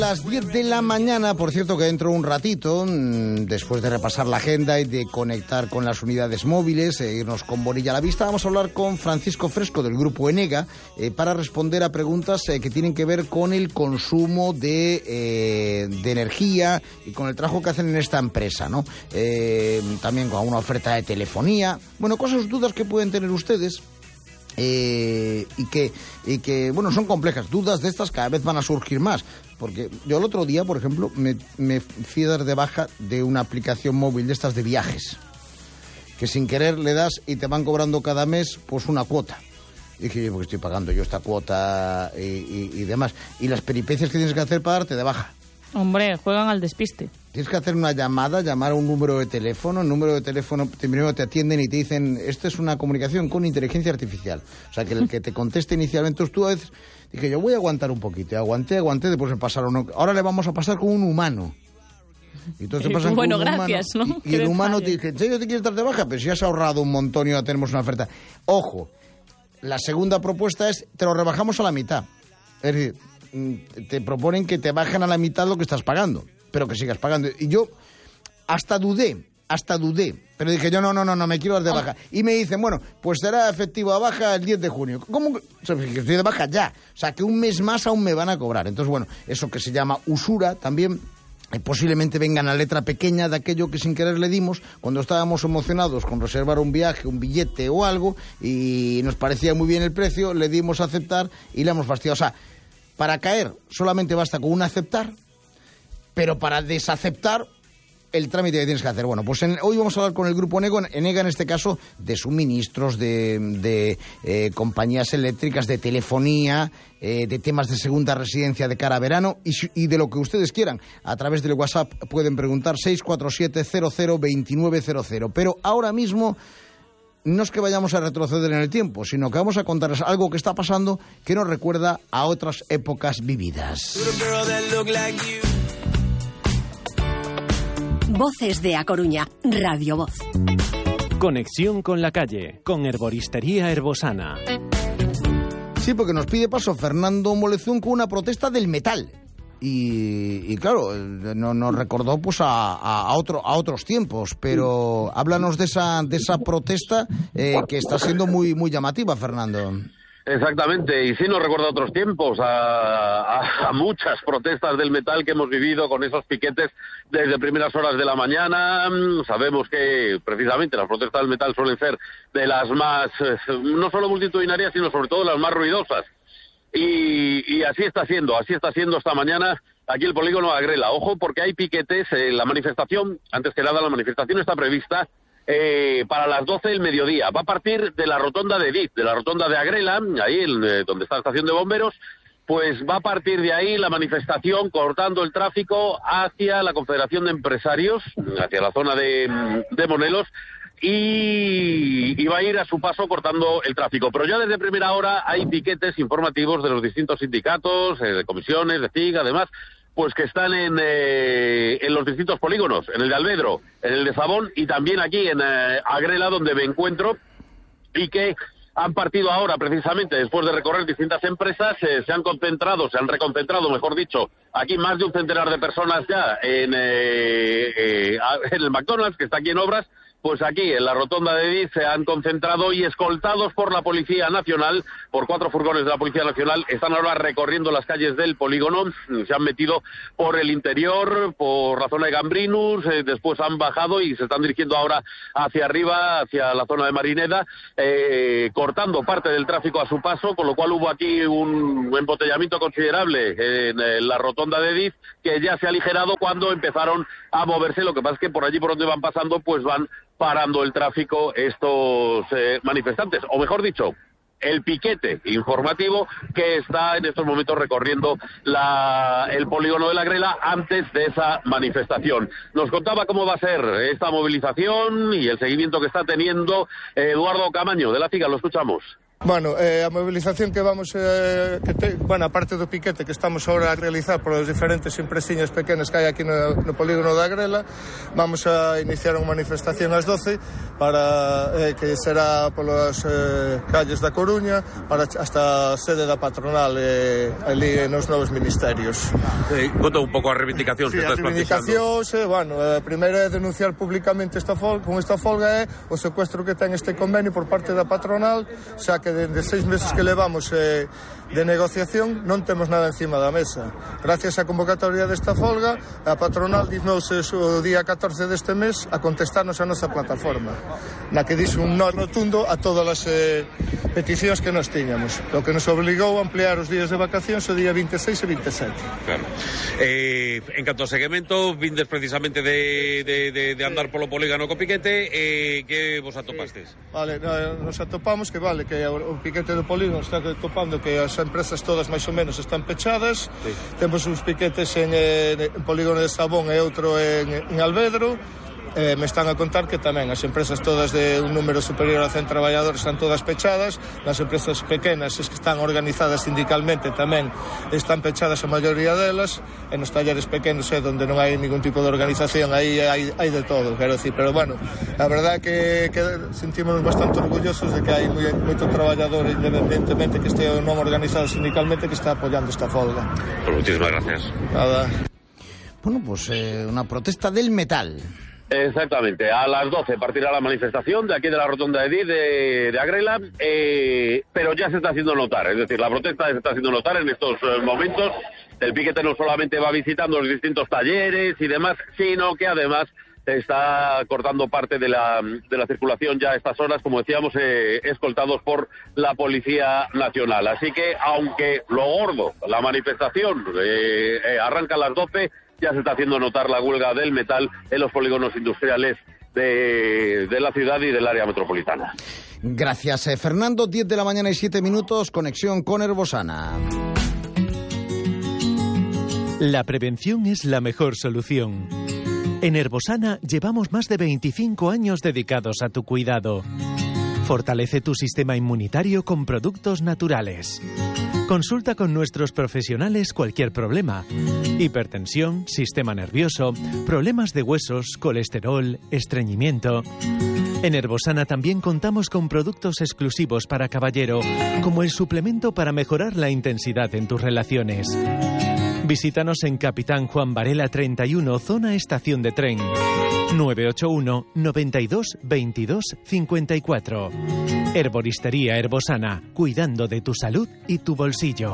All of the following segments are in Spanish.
Las 10 de la mañana, por cierto que dentro de un ratito, después de repasar la agenda y de conectar con las unidades móviles, irnos con Bonilla a la vista, vamos a hablar con Francisco Fresco del Grupo Enega para responder a preguntas que tienen que ver con el consumo de energía y con el trabajo que hacen en esta empresa, ¿no? También con alguna oferta de telefonía, bueno, cosas, dudas que pueden tener ustedes. Y que bueno, son complejas. Dudas de estas cada vez van a surgir más, porque yo el otro día, por ejemplo, me fui a dar de baja de una aplicación móvil de estas de viajes, que sin querer le das y te van cobrando cada mes pues una cuota. Y dije, porque estoy pagando yo esta cuota y demás, y las peripecias que tienes que hacer para darte de baja. Hombre, juegan al despiste. Tienes que hacer una llamada, llamar a un número de teléfono. El número de teléfono primero te atienden y te dicen, esto es una comunicación con inteligencia artificial. O sea, que el que te conteste inicialmente, tú a veces... Dije, yo voy a aguantar un poquito. Aguanté, después me pasaron... Ahora le vamos a pasar con un humano. Y entonces pasan bueno, con un gracias, humano, ¿no? Y el humano te dice, ¿en serio te quieres dar de baja? Pero si has ahorrado un montón y ahora tenemos una oferta. Ojo, la segunda propuesta es, te lo rebajamos a la mitad. Es decir, te proponen que te bajen a la mitad lo que estás pagando, pero que sigas pagando. Y yo hasta dudé, pero dije yo, no, me quiero dar de baja. Y me dicen, bueno, pues será efectiva baja el 10 de junio. ¿Cómo que? O sea, que estoy de baja ya. O sea, que un mes más aún me van a cobrar. Entonces, bueno, eso que se llama usura también... posiblemente vengan a letra pequeña de aquello que sin querer le dimos cuando estábamos emocionados con reservar un viaje, un billete o algo, y nos parecía muy bien el precio, le dimos a aceptar y le hemos fastidiado. O sea, para caer solamente basta con un aceptar, pero para desaceptar el trámite que tienes que hacer. Bueno, pues hoy vamos a hablar con el Grupo Enega, en este caso, de suministros, de compañías eléctricas, de telefonía, de temas de segunda residencia de cara a verano y de lo que ustedes quieran. A través del WhatsApp pueden preguntar 647-002900. Pero ahora mismo no es que vayamos a retroceder en el tiempo, sino que vamos a contarles algo que está pasando que nos recuerda a otras épocas vividas. Voces de A Coruña, Radio Voz. Conexión con la calle, con Herboristería Herbosana. Sí, porque nos pide paso Fernando Molezún con una protesta del metal. Y claro, nos recordó pues a otros tiempos, pero háblanos de esa protesta que está siendo muy, muy llamativa, Fernando. Exactamente, y sí nos recuerda a otros tiempos, a muchas protestas del metal que hemos vivido con esos piquetes desde primeras horas de la mañana. Sabemos que precisamente las protestas del metal suelen ser de las más, no solo multitudinarias, sino sobre todo las más ruidosas. Y así está siendo esta mañana aquí el polígono de Agrela. Ojo, porque hay piquetes, la manifestación, antes que nada la manifestación está prevista para las 12 del mediodía. Va a partir de la rotonda de Diz, de la rotonda de Agrela, ahí donde está la estación de bomberos, pues va a partir de ahí la manifestación cortando el tráfico hacia la Confederación de Empresarios, hacia la zona de Monelos, y va a ir a su paso cortando el tráfico. Pero ya desde primera hora hay piquetes informativos de los distintos sindicatos, de comisiones, de CIG, además, pues que están en los distintos polígonos, en el de Alvedro, en el de Zabón y también aquí en Agrela, donde me encuentro, y que han partido ahora precisamente después de recorrer distintas empresas, se han reconcentrado, mejor dicho, aquí más de un centenar de personas ya en el McDonald's, que está aquí en obras. Pues aquí, en la rotonda de Diz, se han concentrado y escoltados por la Policía Nacional, por 4 furgones de la Policía Nacional, están ahora recorriendo las calles del polígono, se han metido por el interior, por la zona de Gambrinus, después han bajado y se están dirigiendo ahora hacia arriba, hacia la zona de Marineda, cortando parte del tráfico a su paso, con lo cual hubo aquí un embotellamiento considerable en la rotonda de Diz, que ya se ha aligerado cuando empezaron a moverse. Lo que pasa es que por allí por donde van pasando, pues van parando el tráfico estos manifestantes, o mejor dicho, el piquete informativo que está en estos momentos recorriendo el polígono de la Agrela antes de esa manifestación. Nos contaba cómo va a ser esta movilización y el seguimiento que está teniendo Eduardo Camaño de la CIGA. Lo escuchamos. Bueno, a movilización que vamos aparte do piquete que estamos ahora a realizar por as diferentes empresiñas pequenas que hai aquí no polígono da Agrela, vamos a iniciar unha manifestación ás 12 para que será polas calles da Coruña para hasta a sede da patronal ali nos novos ministerios. Conta un pouco as reivindicacións que estás plantexando. A primeira é denunciar públicamente con esta folga é o secuestro que ten este convenio por parte da patronal, xa que dende 6 meses que levamos de negociación non temos nada encima da mesa. Gracias á convocatoria desta folga, a patronal dignouse o día 14 deste mes a contestarnos a nosa plataforma, na que dixo un no rotundo a todas as peticións que nos tiñamos, o que nos obligou a ampliar os días de vacacións o día 26 e 27. Claro. En canto ao seguimento, vindes precisamente de andar polo polígono co piquete, que vos atopastes? Vale, nos atopamos que o piquete do polígono está topando que as empresas todas máis ou menos están pechadas. Sí. Temos uns piquetes en polígono de Sabón e outro en Alvedro. Me están a contar que tamén as empresas todas de un número superior a 100 traballadores están todas pechadas. As empresas pequenas que están organizadas sindicalmente tamén están pechadas a maioría delas, e nos talleres pequenos onde non hai ningún tipo de organización aí hai de todo, quero decir, pero bueno, a verdade que sentimos bastante orgullosos de que hai moito traballador independentemente que este non organizado sindicalmente que está apoiando esta folga. Pues muchísimas gracias. Nada. Bueno, pues una protesta del metal. Exactamente, a las 12 partirá la manifestación de aquí de la rotonda de Edí de Agrela, pero ya se está haciendo notar, es decir, la protesta se está haciendo notar en estos momentos. El piquete no solamente va visitando los distintos talleres y demás, sino que además está cortando parte de la circulación ya a estas horas, como decíamos, escoltados por la Policía Nacional. Así que, aunque lo gordo, la manifestación arranca a las 12, ya se está haciendo notar la huelga del metal en los polígonos industriales de la ciudad y del área metropolitana. Gracias, Fernando. 10 de la mañana y 7 minutos, conexión con Herbosana. La prevención es la mejor solución. En Herbosana llevamos más de 25 años dedicados a tu cuidado. Fortalece tu sistema inmunitario con productos naturales. Consulta con nuestros profesionales cualquier problema. Hipertensión, sistema nervioso, problemas de huesos, colesterol, estreñimiento. En Herbosana también contamos con productos exclusivos para caballero, como el suplemento para mejorar la intensidad en tus relaciones. Visítanos en Capitán Juan Varela 31, zona estación de tren. 981 92 22 54. Herboristería Herbosana, cuidando de tu salud y tu bolsillo.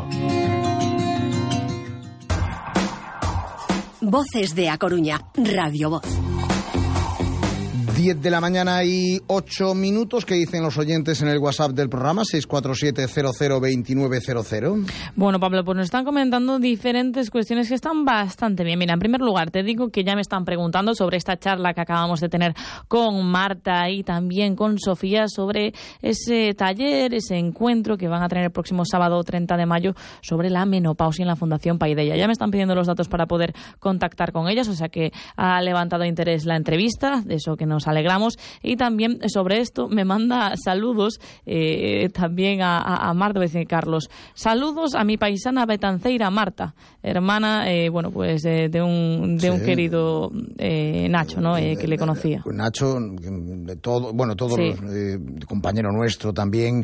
Voces de A Coruña, Radio Voz. 10 de la mañana y 8 minutos. ¿Qué dicen los oyentes en el WhatsApp del programa? 647-002900. Bueno, Pablo, pues nos están comentando diferentes cuestiones que están bastante bien. Mira, en primer lugar, te digo que ya me están preguntando sobre esta charla que acabamos de tener con Marta y también con Sofía sobre ese taller, ese encuentro que van a tener el próximo sábado 30 de mayo sobre la menopausia en la Fundación Paideia. Ya me están pidiendo los datos para poder contactar con ellas, o sea que ha levantado interés la entrevista, de eso que nos alegramos. Y también sobre esto me manda saludos también a Marta, dice Carlos. Saludos a mi paisana betanceira Marta, hermana de un querido Nacho, ¿no? Que le conocía. Nacho, todos sí. Compañero nuestro también,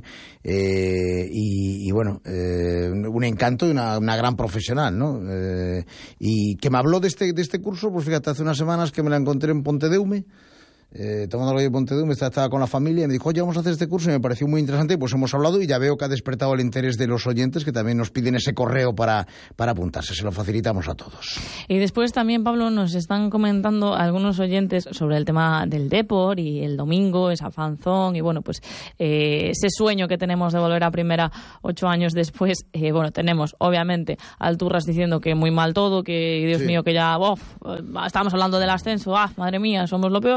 un encanto y una gran profesional, ¿no? Y que me habló de este curso, pues fíjate, hace unas semanas que me la encontré en Pontedeume. Tomando el Pontedeume, estaba con la familia y me dijo, oye, vamos a hacer este curso, y me pareció muy interesante, pues hemos hablado y ya veo que ha despertado el interés de los oyentes, que también nos piden ese correo para apuntarse, se lo facilitamos a todos. Y después también, Pablo, nos están comentando algunos oyentes sobre el tema del Depor y el domingo, esa fanzón, y ese sueño que tenemos de volver a primera 8 años después. Tenemos, obviamente, Alturras diciendo que muy mal todo, que Dios mío, que ya, estamos hablando del ascenso, madre mía, somos lo peor. Y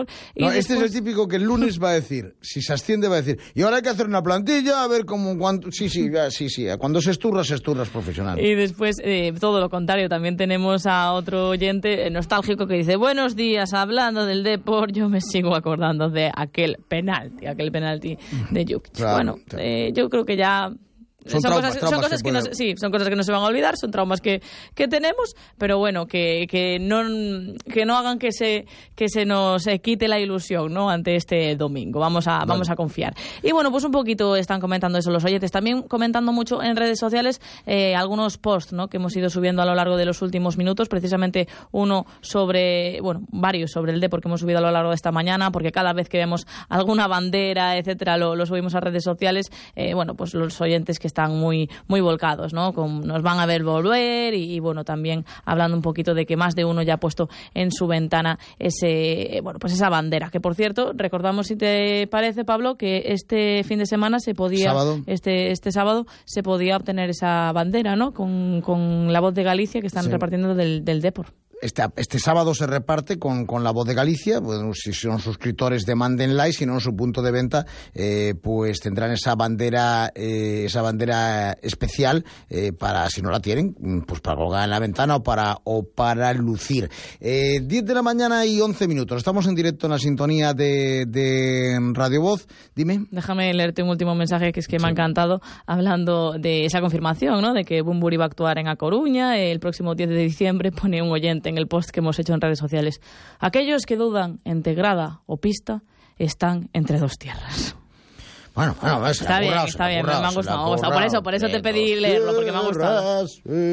No, este es el típico que el lunes va a decir, si se asciende va a decir, y ahora hay que hacer una plantilla, a ver cómo, cuánto... Sí, cuando se esturras profesional. Y después, todo lo contrario, también tenemos a otro oyente nostálgico que dice, buenos días, hablando del Depor, yo me sigo acordando de aquel penalti de Jukic. Claro, bueno, yo creo que ya... Son cosas que no se van a olvidar, son traumas que tenemos, pero bueno, que no hagan que se nos quite la ilusión, ¿no? Ante este domingo. Vamos a confiar. Y bueno, pues un poquito están comentando eso los oyentes, también comentando mucho en redes sociales algunos posts, ¿no? Que hemos ido subiendo a lo largo de los últimos minutos, precisamente varios sobre el Depor que hemos subido a lo largo de esta mañana, porque cada vez que vemos alguna bandera, etcétera, lo subimos a redes sociales. Pues los oyentes que están muy volcados, ¿no? Nos van a ver volver y bueno, también hablando un poquito de que más de uno ya ha puesto en su ventana esa bandera, que por cierto, recordamos, si te parece, Pablo, que este fin de semana se podía, este sábado se podía obtener esa bandera, ¿no? Con la Voz de Galicia que están repartiendo del Depor. Este sábado se reparte con la Voz de Galicia. Bueno, si son suscriptores de Mándenla, y si no, en su punto de venta pues tendrán esa bandera especial para, si no la tienen, pues para colgar en la ventana o para lucir. 10 de la mañana y 11 minutos. Estamos en directo en la sintonía de Radio Voz. Dime. Déjame leerte un último mensaje que es que me ha encantado, hablando de esa confirmación, ¿no? De que Bumburi va a actuar en A Coruña el próximo 10 de diciembre. Pone un oyente en el post que hemos hecho en redes sociales: aquellos que dudan entre grada o pista están entre dos tierras. Bueno, está bien, me ha gustado. Por eso te pedí leerlo, porque me ha gustado.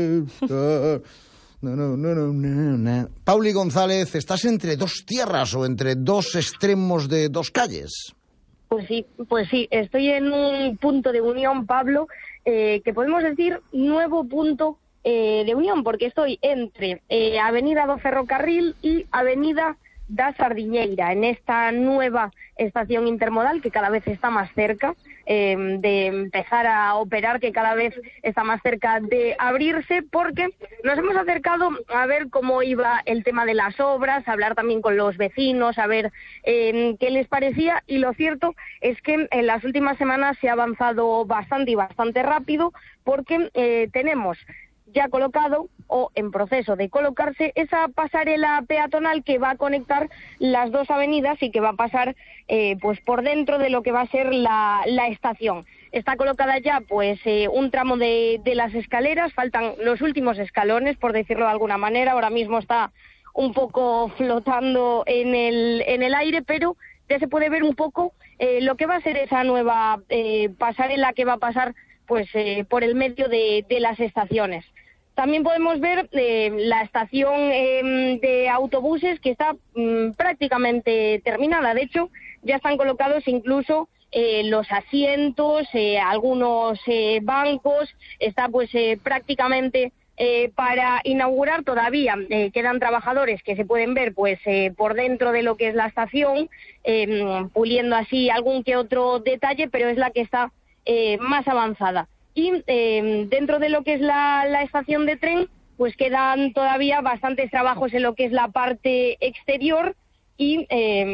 Pauli González, ¿estás entre dos tierras o entre dos extremos de dos calles? Pues sí, estoy en un punto de unión, Pablo, que podemos decir nuevo punto de unión, porque estoy entre Avenida do Ferrocarril y Avenida da Sardiñeira, en esta nueva estación intermodal que cada vez está más cerca de empezar a operar, que cada vez está más cerca de abrirse, porque nos hemos acercado a ver cómo iba el tema de las obras, a hablar también con los vecinos, a ver qué les parecía, y lo cierto es que en las últimas semanas se ha avanzado bastante y bastante rápido, porque tenemos ya colocado o en proceso de colocarse esa pasarela peatonal que va a conectar las dos avenidas y que va a pasar pues por dentro de lo que va a ser la estación. Está colocada ya pues un tramo de las escaleras, faltan los últimos escalones, por decirlo de alguna manera. Ahora mismo está un poco flotando en el aire, pero ya se puede ver un poco lo que va a ser esa nueva pasarela que va a pasar pues por el medio de las estaciones. También podemos ver la estación de autobuses, que está prácticamente terminada. De hecho, ya están colocados incluso los asientos, algunos bancos. Está pues prácticamente para inaugurar. Todavía quedan trabajadores que se pueden ver pues por dentro de lo que es la estación, puliendo así algún que otro detalle, pero es la que está más avanzada. Y dentro de lo que es la estación de tren, pues quedan todavía bastantes trabajos en lo que es la parte exterior y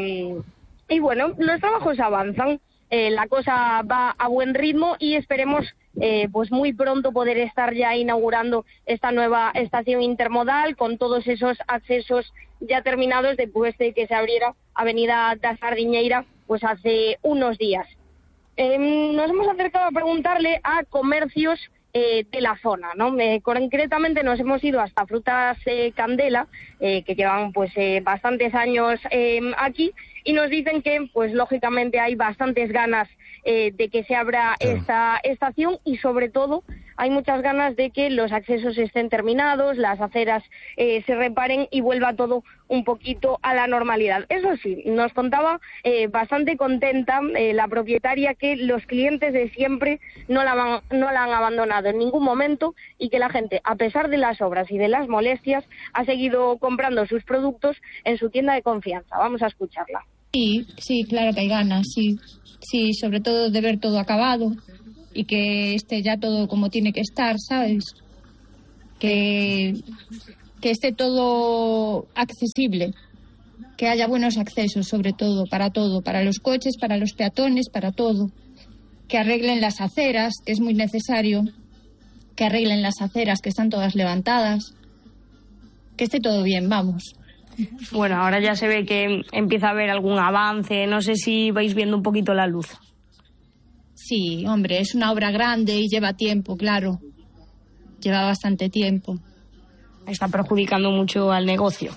bueno, los trabajos avanzan, la cosa va a buen ritmo y esperemos pues muy pronto poder estar ya inaugurando esta nueva estación intermodal con todos esos accesos ya terminados después de que se abriera Avenida da Sardiñeira pues hace unos días. Nos hemos acercado a preguntarle a comercios de la zona, ¿no? Concretamente nos hemos ido hasta Frutas Candela, que llevan pues bastantes años aquí, y nos dicen que pues lógicamente hay bastantes ganas de que se abra esta estación, y sobre todo hay muchas ganas de que los accesos estén terminados, las aceras se reparen y vuelva todo un poquito a la normalidad. Eso sí, nos contaba bastante contenta la propietaria que los clientes de siempre no la han abandonado en ningún momento, y que la gente, a pesar de las obras y de las molestias, ha seguido comprando sus productos en su tienda de confianza. Vamos a escucharla. Sí, claro que hay ganas, sí, sobre todo de ver todo acabado y que esté ya todo como tiene que estar, ¿sabes? Que esté todo accesible, que haya buenos accesos, sobre todo, para los coches, para los peatones, para todo. Que arreglen las aceras, que es muy necesario, que arreglen las aceras, que están todas levantadas, que esté todo bien, vamos. Bueno, ahora ya se ve que empieza a haber algún avance, no sé si vais viendo un poquito la luz. Sí, hombre, es una obra grande y lleva tiempo, claro. Lleva bastante tiempo. ¿Está perjudicando mucho al negocio?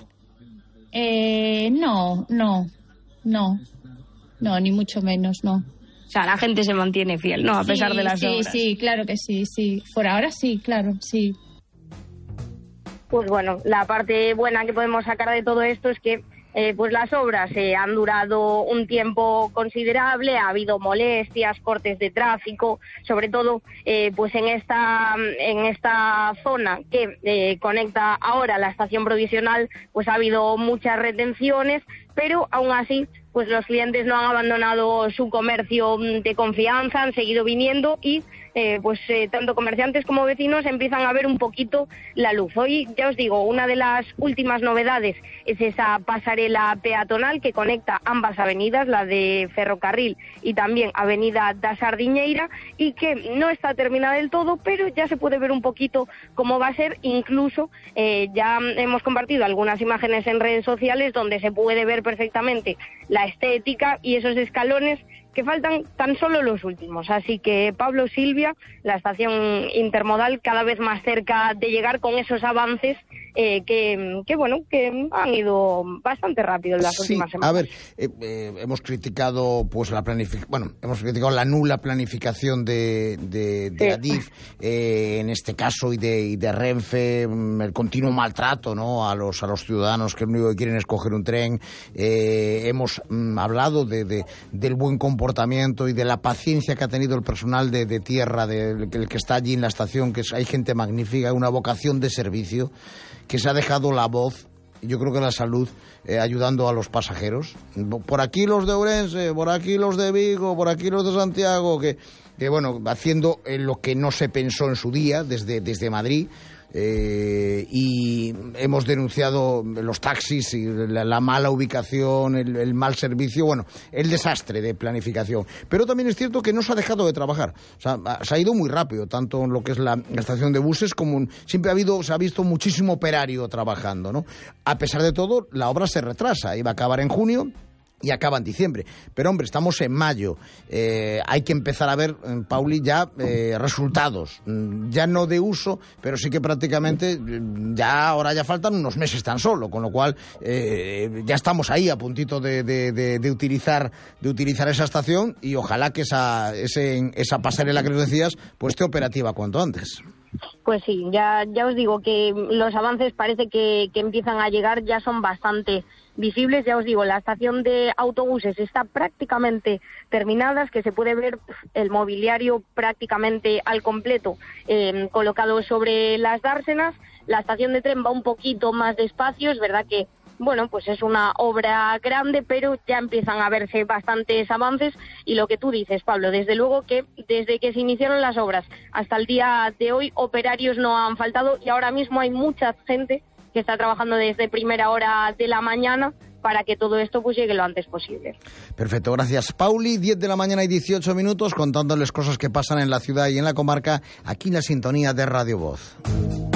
No, ni mucho menos, no. O sea, la gente se mantiene fiel, ¿no? A pesar de las obras. Sí, claro que sí. Por ahora sí, claro, sí. Pues bueno, la parte buena que podemos sacar de todo esto es que pues las obras han durado un tiempo considerable, ha habido molestias, cortes de tráfico, sobre todo pues en esta zona que conecta ahora la estación provisional, pues ha habido muchas retenciones, pero aún así pues los clientes no han abandonado su comercio de confianza, han seguido viniendo y tanto comerciantes como vecinos empiezan a ver un poquito la luz. Hoy, ya os digo, una de las últimas novedades es esa pasarela peatonal que conecta ambas avenidas, la de Ferrocarril y también Avenida da Sardiñeira, y que no está terminada del todo, pero ya se puede ver un poquito cómo va a ser. Incluso ya hemos compartido algunas imágenes en redes sociales donde se puede ver perfectamente la estética y esos escalones que faltan tan solo los últimos. Así que, Pablo, Silvia, la estación intermodal cada vez más cerca de llegar con esos avances que han ido bastante rápido en las últimas semanas. A ver, hemos criticado hemos criticado la nula planificación de Adif, en este caso, y de Renfe, el continuo maltrato, ¿no?, a los ciudadanos que lo único que quieren es coger un tren. Hemos hablado del buen comportamiento y de la paciencia que ha tenido el personal de tierra, el que está allí en la estación, que hay gente magnífica, una vocación de servicio, que se ha dejado la voz, yo creo que la salud, ayudando a los pasajeros. Por aquí los de Ourense, por aquí los de Vigo, por aquí los de Santiago, que haciendo lo que no se pensó en su día desde Madrid. Y hemos denunciado los taxis y la mala ubicación, el mal servicio, el desastre de planificación. Pero también es cierto que no se ha dejado de trabajar. O sea, se ha ido muy rápido, tanto en lo que es la estación de buses como siempre se ha visto muchísimo operario trabajando, ¿no? A pesar de todo, la obra se retrasa, iba a acabar en junio y acaba en diciembre. Pero, hombre, estamos en mayo. Hay que empezar a ver, Pauli, ya resultados. Ya no de uso, pero sí que prácticamente ahora ya faltan unos meses tan solo, con lo cual ya estamos ahí a puntito de utilizar esa estación, y ojalá que esa pasarela que nos decías pues esté operativa cuanto antes. Pues sí, ya os digo que los avances parece que empiezan a llegar, ya son bastante visibles. Ya os digo, la estación de autobuses está prácticamente terminada, es que se puede ver el mobiliario prácticamente al completo colocado sobre las dársenas. La estación de tren va un poquito más despacio, es verdad que pues es una obra grande, pero ya empiezan a verse bastantes avances. Y lo que tú dices, Pablo, desde luego que desde que se iniciaron las obras hasta el día de hoy, operarios no han faltado, y ahora mismo hay mucha gente que está trabajando desde primera hora de la mañana para que todo esto pues llegue lo antes posible. Perfecto, gracias, Pauli. 10 de la mañana y 18 minutos, contándoles cosas que pasan en la ciudad y en la comarca, aquí en la sintonía de Radio Voz.